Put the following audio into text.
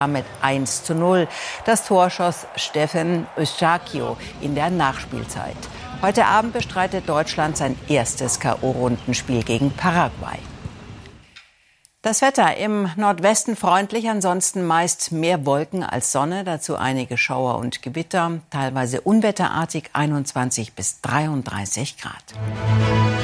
mit 1:0. Das Tor schoss Stefan Eustaquio in der Nachspielzeit. Heute Abend bestreitet Deutschland sein erstes K.O.-Rundenspiel gegen Paraguay. Das Wetter im Nordwesten freundlich, ansonsten meist mehr Wolken als Sonne, dazu einige Schauer und Gewitter, teilweise unwetterartig 21 bis 33 Grad.